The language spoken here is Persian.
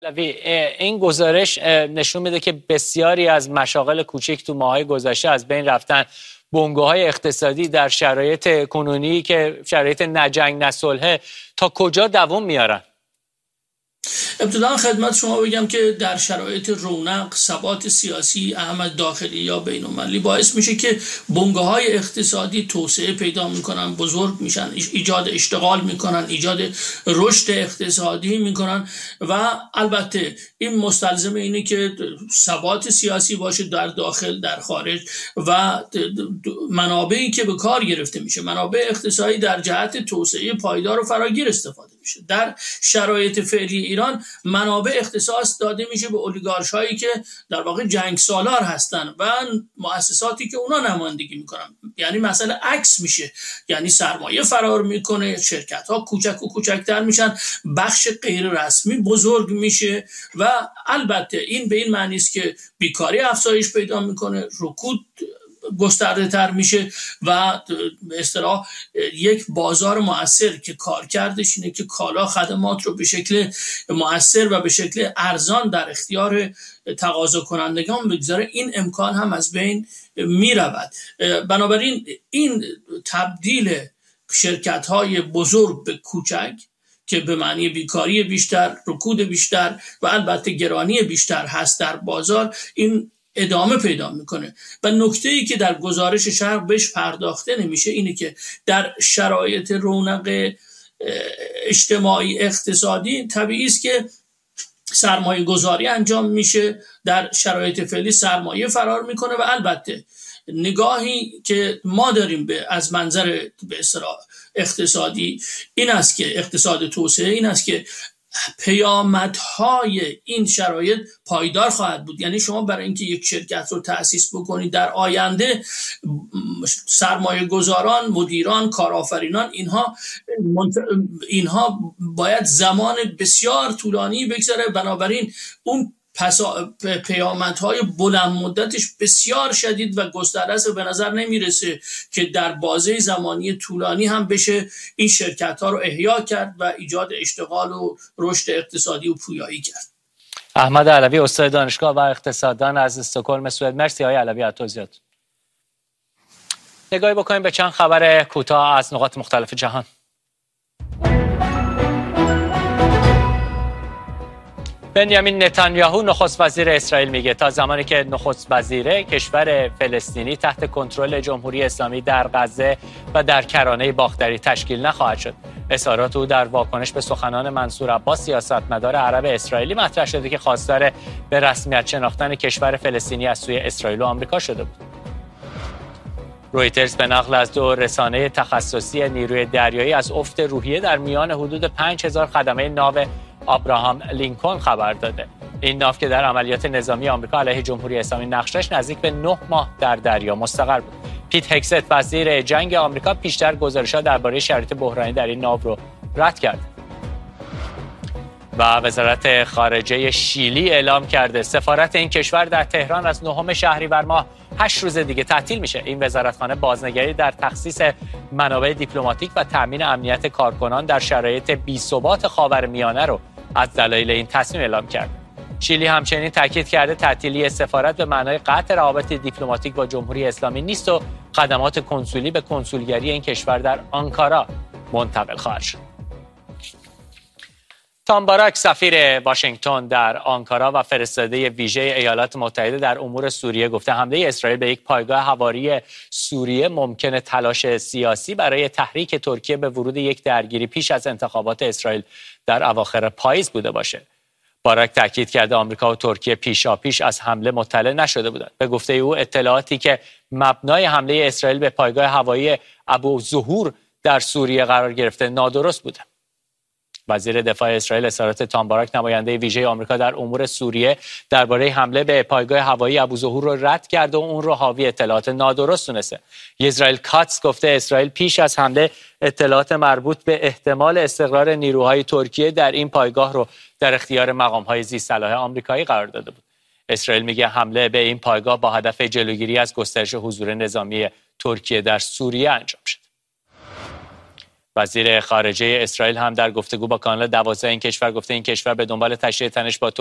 این گزارش نشون میده که بسیاری از مشاغل کوچک تو ماهای گذشته از بین رفتن. بنگاه‌های اقتصادی در شرایط کنونی که شرایط نجنگ نصلحه تا کجا دوام میارن؟ ابتدا خدمت شما بگم که در شرایط رونق ثبات سیاسی اهم داخلی یا بین‌المللی باعث میشه که بنگاه‌های اقتصادی توسعه پیدا میکنن، بزرگ میشن، ایجاد اشتغال میکنن، ایجاد رشد اقتصادی میکنن و البته این مستلزم اینه که ثبات سیاسی باشه در داخل در خارج و منابعی که به کار گرفته میشه، منابع اقتصادی در جهت توسعه پایدار و فراگیر استفاده میشه. در شرایط فعلی ایران منابع اختصاص داده میشه به اولیگارش‌هایی که در واقع جنگ سالار هستن و مؤسساتی که اونا نمایندگی میکنن. یعنی مسئله عکس میشه، یعنی سرمایه فرار میکنه، شرکت‌ها کوچک و کوچکتر میشن، بخش غیر رسمی بزرگ میشه و البته این به این معنی است که بیکاری افزایش پیدا میکنه، رکود گسترده تر میشه و به اصطلاح یک بازار مؤثر که کارکردش اینه که کالا خدمات رو به شکل مؤثر و به شکل ارزان در اختیار تقاضا کنندگان بگذاره، این امکان هم از بین میرود. بنابراین این تبدیل شرکت های بزرگ به کوچک که به معنی بیکاری بیشتر، رکود بیشتر و البته گرانی بیشتر هست در بازار، این ادامه پیدا میکنه. و نکته‌ای که در گزارش شرق بهش پرداخته نمیشه اینه که در شرایط رونق اجتماعی اقتصادی طبیعی است که سرمایه گذاری انجام میشه، در شرایط فعلی سرمایه فرار میکنه و البته نگاهی که ما داریم از منظر به اصطلاح اقتصادی این است که اقتصاد توسعه این است که پیامدهای این شرایط پایدار خواهد بود. یعنی شما برای اینکه یک شرکت رو تأسیس بکنید در آینده، سرمایه گذاران، مدیران، کارآفرینان اینها باید زمان بسیار طولانی بگذره، بنابراین اون پیامدهای بلند مدتش بسیار شدید و گسترده است و به نظر نمیرسه که در بازه زمانی طولانی هم بشه این شرکت ها رو احیا کرد و ایجاد اشتغال و رشد اقتصادی و پویایی کرد. احمد علوی، استاد دانشگاه و اقتصاددان از استکهلم سوئد. مرسی آقای علوی از توضیحات. نگاهی بکنیم به چند خبر کوتاه از نقاط مختلف جهان. بنیامین نتانیاهو نخست وزیر اسرائیل میگه تا زمانی که نخست وزیر کشور فلسطینی تحت کنترل جمهوری اسلامی در غزه و در کرانه باختری تشکیل نخواهد شد. اظهارات او در واکنش به سخنان منصور عباس سیاستمدار عرب اسرائیلی مطرح شده که خواستار به رسمیت شناختن کشور فلسطینی از سوی اسرائیل و آمریکا شده بود. رویترز به نقل از دو رسانه تخصصی نیروی دریایی از افت روحیه در میان حدود 5000 خدمه ناو ابراهام لینکلن خبر داده. این ناو که در عملیات نظامی آمریکا علیه جمهوری اسلامی نقشش نزدیک به 9 ماه در دریا مستقر بود. پیت هگست وزیر جنگ آمریکا پیشتر گزارش‌ها درباره شرایط بحرانی در این ناو رو رد کرد. و وزارت خارجه شیلی اعلام کرده سفارت این کشور در تهران از 9 شهریور ماه 8 روز دیگه تعطیل میشه. این وزارتخانه بازنگری در تخصیص منابع دیپلماتیک و تامین امنیت کارکنان در شرایط بی‌ثبات خاورمیانه رو از دلایل این تصمیم اعلام کرد. شیلی همچنین تاکید کرده تعطیلی سفارت به معنای قطع روابط دیپلماتیک با جمهوری اسلامی نیست و خدمات کنسولی به کنسولگری این کشور در آنکارا منتقل خواهد شد. تام باراک سفیر واشنگتن در آنکارا و فرستاده ویژه ایالات متحده در امور سوریه گفته حمله اسرائیل به یک پایگاه هوایی سوریه ممکنه تلاش سیاسی برای تحریک ترکیه به ورود یک درگیری پیش از انتخابات اسرائیل در اواخر پاییز بوده باشه. باراک تاکید کرده آمریکا و ترکیه پیشاپیش از حمله مطلع نشده بودند. به گفته او اطلاعاتی که مبنای حمله اسرائیل به پایگاه هوایی ابوظهور در سوریه قرار گرفته نادرست بوده. وزیر دفاع اسرائیل اظهارات تام باراک نماینده ویژه آمریکا در امور سوریه درباره حمله به پایگاه هوایی ابوظهور را رد کرده و اون رو حاوی اطلاعات نادرست دونسته. اسرائیل کاتس گفته اسرائیل پیش از حمله اطلاعات مربوط به احتمال استقرار نیروهای ترکیه در این پایگاه رو در اختیار مقام‌های ذی‌صلاح آمریکایی قرار داده بود. اسرائیل میگه حمله به این پایگاه با هدف جلوگیری از گسترش حضور نظامی ترکیه در سوریه انجام شد. وزیر خارجه اسرائیل هم در گفتگو با کانال 12 این کشور گفته این کشور به دنبال تشریح تنش با